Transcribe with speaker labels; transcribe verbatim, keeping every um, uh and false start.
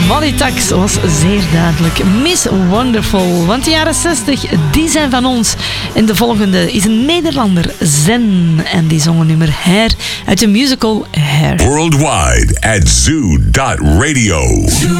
Speaker 1: Molly Tax was zeer duidelijk. Miss Wonderful. Want de jaren zestig, die zijn van ons. En de volgende is een Nederlander, Zen. En die zong een nummer Hair uit de musical Hair.
Speaker 2: Worldwide at zoo dot radio.